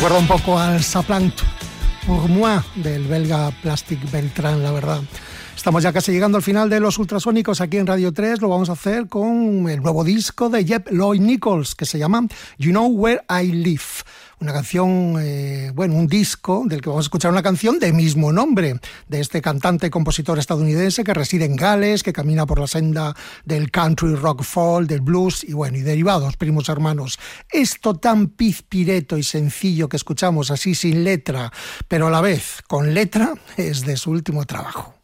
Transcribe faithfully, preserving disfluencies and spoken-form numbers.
recuerda un poco al Saplant pour moi del belga Plastic Beltrán, la verdad. Estamos ya casi llegando al final de los ultrasónicos aquí en Radio tres. Lo vamos a hacer con el nuevo disco de Jeb Lloyd Nichols, que se llama You Know Where I Live. Una canción, eh, bueno, un disco del que vamos a escuchar una canción de mismo nombre, de este cantante y compositor estadounidense que reside en Gales, que camina por la senda del country, rock, folk, del blues y bueno, y derivados, primos hermanos. Esto tan pizpireto y sencillo que escuchamos así sin letra, pero a la vez con letra, es de su último trabajo.